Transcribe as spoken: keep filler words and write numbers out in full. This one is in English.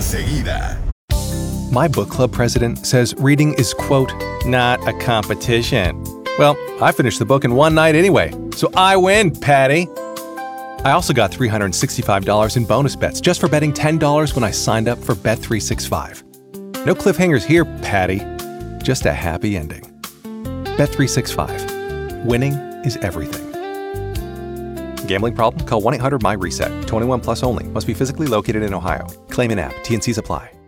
enseguida. My book club president says reading is, quote, not a competition. Well, I finished the book in one night anyway, so I win, Patty. I also got three hundred sixty-five dollars in bonus bets just for betting ten dollars when I signed up for Bet three sixty-five. No cliffhangers here, Patty. Just a happy ending. Bet three sixty-five. Winning is everything. Gambling problem? Call one eight hundred M Y RESET. twenty-one plus only. Must be physically located in Ohio. Claim in app. T N Cs apply.